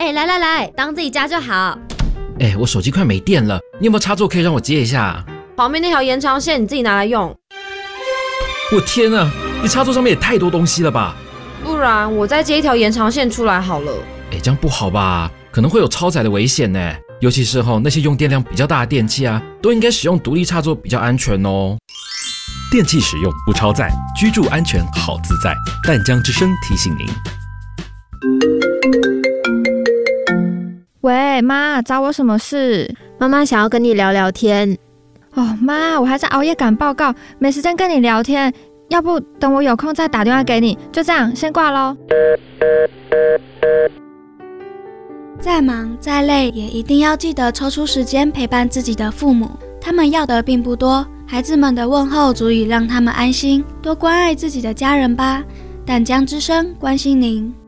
来，当自己家就好。 我手机快没电了，你有没有插座可以让我接一下？ 旁边那条延长线你自己拿来用。 我天啊，你插座上面也太多东西了吧？ 不然我再接一条延长线出来好了。 这样不好吧？可能会有超载的危险呢。尤其是那些用电量比较大的电器啊，都应该使用独立插座比较安全哦。 电器使用不超载，居住安全好自在。淡江之声提醒您。 喂，妈，找我什么事？ 妈妈想要跟你聊聊天。 妈，我还在熬夜赶报告，没时间跟你聊天。要不等我有空再打电话给你，就这样，先挂咯。 再忙再累，也一定要记得抽出时间陪伴自己的父母。他们要的并不多，孩子们的问候足以让他们安心。多关爱自己的家人吧。淡江之声关心您。